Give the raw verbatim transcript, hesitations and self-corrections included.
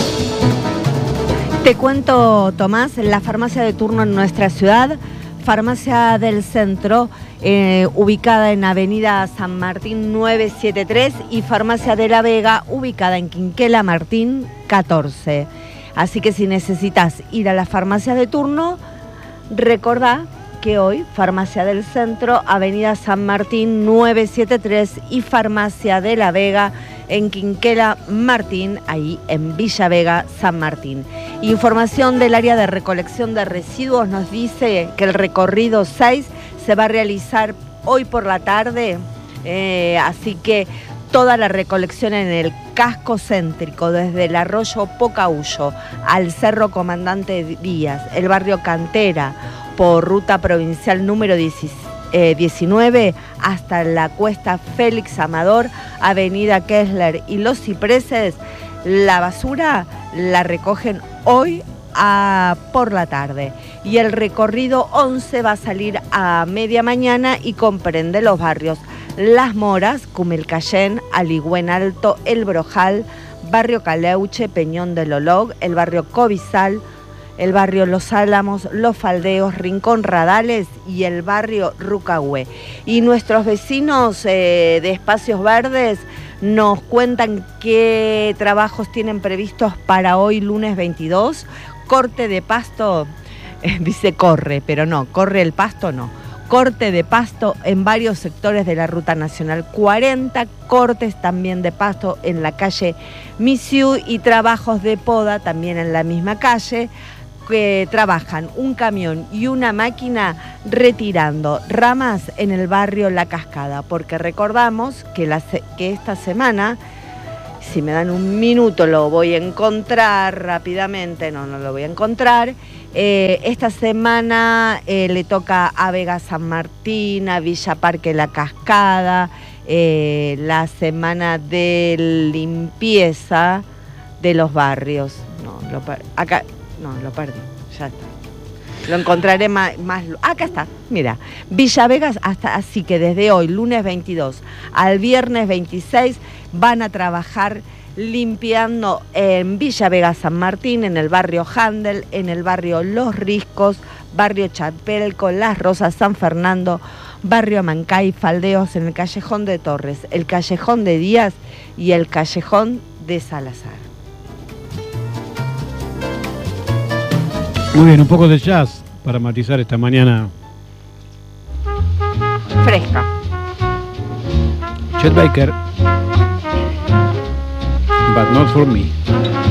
Te cuento, Tomás, la farmacia de turno en nuestra ciudad, Farmacia del Centro, eh, ubicada en Avenida San Martín novecientos setenta y tres, y Farmacia de la Vega, ubicada en Quinquela Martín catorce. Así que si necesitas ir a las farmacias de turno, recordá que hoy Farmacia del Centro, Avenida San Martín novecientos setenta y tres, y Farmacia de la Vega en Quinquela Martín, ahí en Villa Vega, San Martín. Información del área de recolección de residuos nos dice que el recorrido seis se va a realizar hoy por la tarde, eh, así que toda la recolección en el casco céntrico, desde el arroyo Pocahuyo al Cerro Comandante Díaz, el barrio Cantera, por ruta provincial número diecinueve hasta la cuesta Félix Amador, Avenida Kessler y Los Cipreses. La basura la recogen hoy a, por la tarde, y el recorrido once va a salir a media mañana y comprende los barrios Las Moras, Cumilcayén, Aligüen Alto, El Brojal, barrio Caleuche, Peñón del Olog, el barrio Cobizal, el barrio Los Álamos, Los Faldeos, Rincón Radales y el barrio Rucahué. Y nuestros vecinos eh, de Espacios Verdes nos cuentan qué trabajos tienen previstos para hoy, lunes veintidós. Corte de pasto, eh, dice corre, pero no, corre el pasto no. Corte de pasto en varios sectores de la Ruta Nacional cuarenta, cortes también de pasto en la calle Misiu y trabajos de poda también en la misma calle, que trabajan un camión y una máquina retirando ramas en el barrio La Cascada, porque recordamos que, la, que esta semana, si me dan un minuto lo voy a encontrar rápidamente, no, no lo voy a encontrar, eh, esta semana eh, le toca a Vega San Martín, a Villa Parque La Cascada, eh, la semana de limpieza de los barrios. No, lo, acá... No, lo perdí, ya está. Lo encontraré más, más... Acá está, mira. Villa Vegas, hasta, así que desde hoy, lunes veintidós, al viernes veintiséis, van a trabajar limpiando en Villa Vega San Martín, en el barrio Handel, en el barrio Los Riscos, barrio Chapelco, Las Rosas, San Fernando, barrio Mancay, Faldeos, en el callejón de Torres, el callejón de Díaz y el callejón de Salazar. Muy bien, un poco de jazz para matizar esta mañana fresca. Chet Baker, But Not For Me.